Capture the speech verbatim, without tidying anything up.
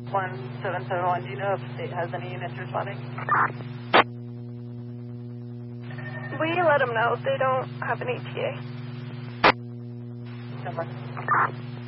one seven seven one, do you know if state has any units responding? We let them know they don't have an E T A. Number.